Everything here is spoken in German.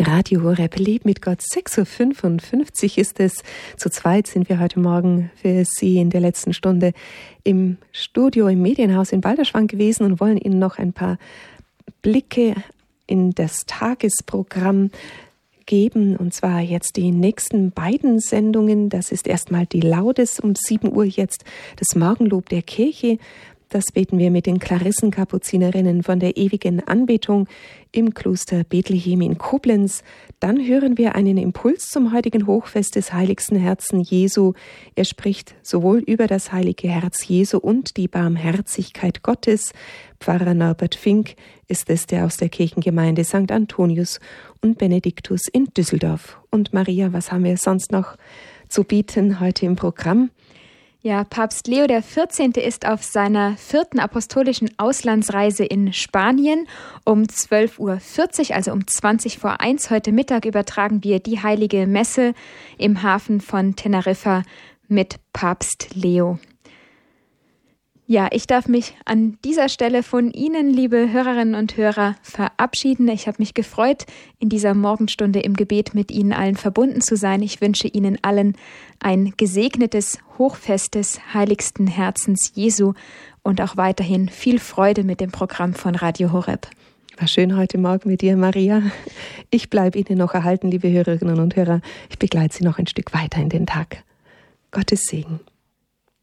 Radio Horeb Leben mit Gott. 6:55 Uhr ist es. Zu zweit sind wir heute Morgen für Sie in der letzten Stunde im Studio, im Medienhaus in Balderschwang gewesen und wollen Ihnen noch ein paar Blicke in das Tagesprogramm geben. Und zwar jetzt die nächsten beiden Sendungen. Das ist erstmal die Laudes um 7 Uhr jetzt, das Morgenlob der Kirche. Das beten wir mit den Klarissenkapuzinerinnen von der ewigen Anbetung im Kloster Bethlehem in Koblenz. Dann hören wir einen Impuls zum heutigen Hochfest des heiligsten Herzen Jesu. Er spricht sowohl über das heilige Herz Jesu und die Barmherzigkeit Gottes. Pfarrer Norbert Fink ist es, der aus der Kirchengemeinde St. Antonius und Benediktus in Düsseldorf. Und Maria, was haben wir sonst noch zu bieten heute im Programm? Ja, Papst Leo XIV. Ist auf seiner 4. apostolischen Auslandsreise in Spanien. Um 12:40 Uhr, also um 1:20 heute Mittag, übertragen wir die Heilige Messe im Hafen von Teneriffa mit Papst Leo. Ja, ich darf mich an dieser Stelle von Ihnen, liebe Hörerinnen und Hörer, verabschieden. Ich habe mich gefreut, in dieser Morgenstunde im Gebet mit Ihnen allen verbunden zu sein. Ich wünsche Ihnen allen ein gesegnetes Hochfest des heiligsten Herzens Jesu und auch weiterhin viel Freude mit dem Programm von Radio Horeb. War schön heute Morgen mit dir, Maria. Ich bleibe Ihnen noch erhalten, liebe Hörerinnen und Hörer. Ich begleite Sie noch ein Stück weiter in den Tag. Gottes Segen.